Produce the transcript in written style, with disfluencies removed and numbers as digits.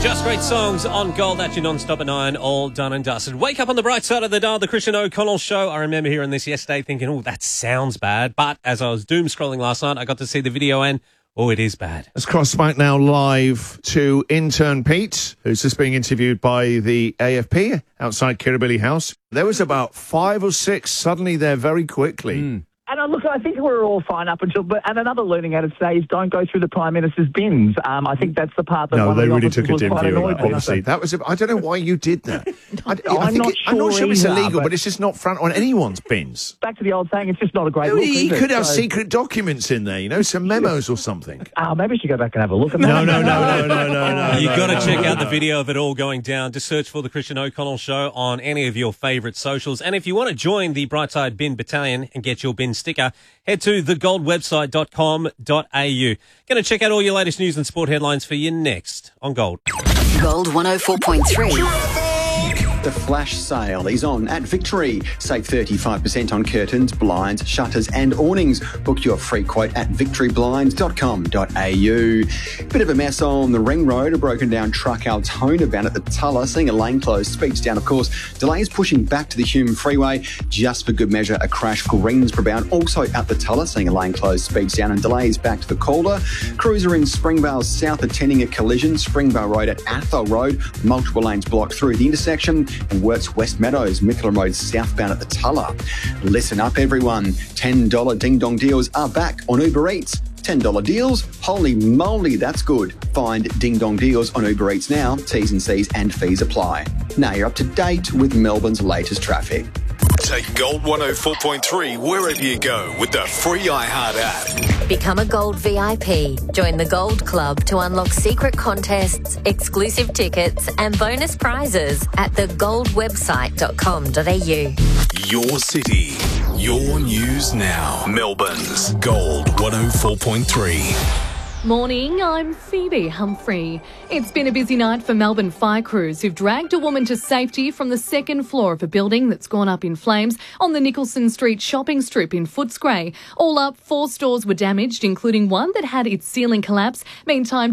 Just great songs on Gold at your non-stop at 9, all done and dusted. Wake up on the bright side of the dial, the Christian O'Connell Show. I remember hearing this yesterday thinking, oh, that sounds bad. But as I was doom scrolling last night, I got to see the video and, oh, it is bad. Let's cross back now live to intern Pete, who's just being interviewed by the AFP outside Kirribilli House. There was about 5 or 6 suddenly there very quickly. And look, I think we're all fine up until... And another learning out of today is don't go through the Prime Minister's bins. I think that's the part that No, one they of the really officers took a was dim quite view annoyed of that, with. honestly. That was I don't know why you did that. I'm not sure it's either, illegal, but- but it's just not front on anyone's bins. Back to the old saying, it's just not a great look, He is it? could have So, secret documents in there, you know, some memos or something. maybe I should go back and have a look at No. that. You've got to check out the video of it all going down. Just search for the Christian O'Connell Show on any of your favourite socials. And if you want to join the Brightside Bin Battalion and get your bin sticker, head to thegoldwebsite.com.au. Going to check out all your latest news and sport headlines for you next on Gold. Gold 104.3. The flash sale is on at Victory. Save 35% on curtains, blinds, shutters and awnings. Book your free quote at victoryblinds.com.au. Bit of a mess on the Ring Road. A broken down truck Altona bound at the Tulla, seeing a lane closed. Speeds down, of course. Delays pushing back to the Hume Freeway. Just for good measure, a crash Greensboro bound also at the Tulla, seeing a lane closed. Speeds down and delays back to the Calder. Cruiser in Springvale South attending a collision. Springvale Road at Athol Road. Multiple lanes blocked through the intersection. And works West Meadows, Mickleham Road southbound at the Tulla. Listen up, everyone. $10 ding-dong deals are back on Uber Eats. $10 deals? Holy moly, that's good. Find Ding Dong Deals on Uber Eats now. T's and C's and fees apply. Now you're up to date with Melbourne's latest traffic. Take Gold 104.3 wherever you go with the free iHeart app. Become a Gold VIP. Join the Gold Club to unlock secret contests, exclusive tickets and bonus prizes at thegoldwebsite.com.au. Your city, your news now. Melbourne's Gold 104.3. Morning, I'm Phoebe Humphrey. It's been a busy night for Melbourne fire crews who've dragged a woman to safety from the second floor of a building that's gone up in flames on the Nicholson Street shopping strip in Footscray. All up, 4 stores were damaged, including one that had its ceiling collapse. Meantime,